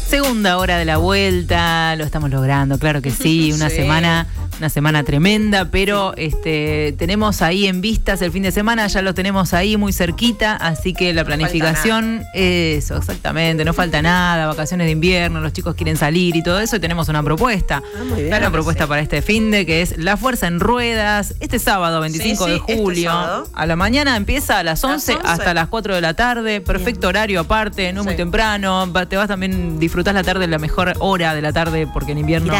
Segunda hora de la vuelta, lo estamos logrando, claro que sí, una semana tremenda, pero tenemos ahí en vistas el fin de semana, ya lo tenemos ahí muy cerquita, así que la planificación, eso, exactamente, no falta nada, vacaciones de invierno, los chicos quieren salir y todo eso, y tenemos una propuesta. Muy bien, una propuesta para este finde, que es La Fuerza en Ruedas, este sábado 25 de julio, a la mañana empieza a las 11 hasta las 4 de la tarde, perfecto horario aparte, no muy temprano, te vas también, disfrutás la tarde, la mejor hora de la tarde, porque en invierno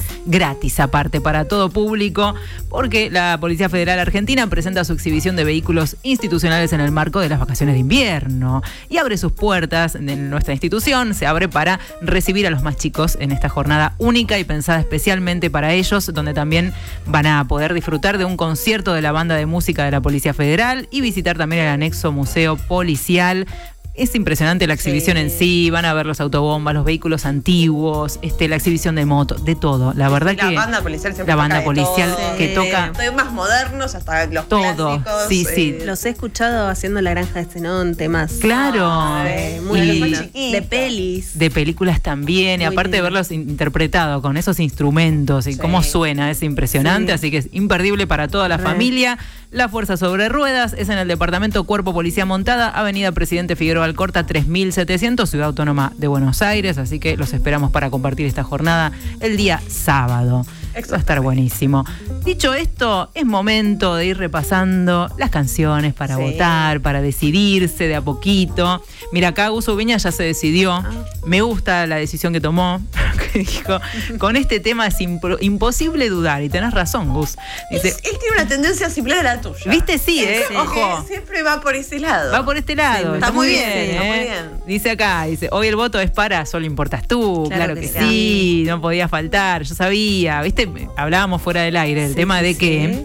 gratis aparte para todo público, porque la Policía Federal Argentina presenta su exhibición de vehículos institucionales en el marco de las vacaciones de invierno y abre sus puertas en nuestra institución, se abre para recibir a los más chicos en esta jornada única y pensada especialmente para ellos, donde también van a poder disfrutar de un concierto de la banda de música de la Policía Federal y visitar también el anexo Museo Policial. Es impresionante la exhibición en sí, van a ver los autobombas, los vehículos antiguos, la exhibición de motos, de todo. La verdad que la banda policial siempre la banda policial que toca de más modernos hasta los todo, clásicos. Sí. Los he escuchado haciendo La Granja de Zenón, temas. Claro. Muy de pelis. De películas también, y aparte de verlos interpretados con esos instrumentos y cómo suena, es impresionante, así que es imperdible para toda la familia. La Fuerza sobre Ruedas es en el departamento Cuerpo Policía Montada, Avenida Presidente Figueroa Alcorta 3700, Ciudad Autónoma de Buenos Aires, así que los esperamos para compartir esta jornada el día sábado. Va a estar buenísimo. Dicho esto, es momento de ir repasando las canciones para votar, para decidirse de a poquito. Mira, acá Gus Ubiña ya se decidió. Me gusta la decisión que tomó. Que dijo, con este tema es imposible dudar. Y tenés razón, Gus. Dice, él tiene una tendencia similar a la tuya. ¿Viste? Sí, Ojo. Siempre va por ese lado. Va por este lado. Está muy bien, está muy bien. Dice acá, hoy el voto es para Solo Importas Tú. Claro que sí, no podía faltar. Yo sabía, ¿viste? Hablábamos fuera del aire del tema de que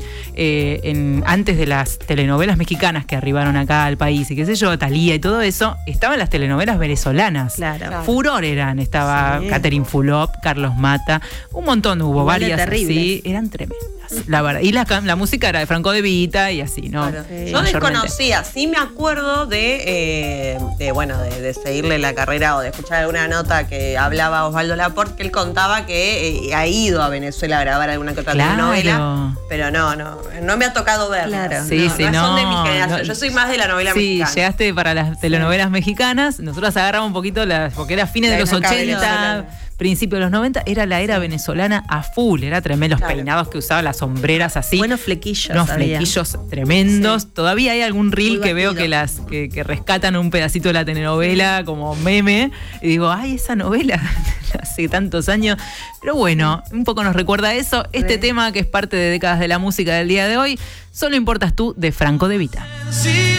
antes de las telenovelas mexicanas que arribaron acá al país y qué sé yo, Thalía y todo eso, estaban las telenovelas venezolanas. Claro. Furor estaba Catherine Fulop, Carlos Mata, un montón hubo, varias así, eran tremendas. La verdad. Y la música era de Franco De Vita y así, ¿no? Claro. Yo desconocía, sí me acuerdo de seguirle la carrera o de escuchar alguna nota que hablaba Osvaldo Laport, que él contaba que ha ido a Venezuela a grabar alguna que otra telenovela, pero no me ha tocado verla. Claro. Son de mi generación. Yo soy más de la novela mexicana. Sí, llegaste para las telenovelas mexicanas, nosotros agarramos un poquito porque era fines de los 80, principios de los 90, era la era venezolana a full, era tremendo, los peinados que usaba, las sombreras así. Buenos flequillos. Unos flequillos tremendos. Sí. Todavía hay algún reel que veo que rescatan un pedacito de la telenovela como meme. Y digo, ay, esa novela hace tantos años. Pero bueno, un poco nos recuerda eso. Este tema que es parte de décadas de la música del día de hoy, Solo Importas Tú, de Franco De Vita.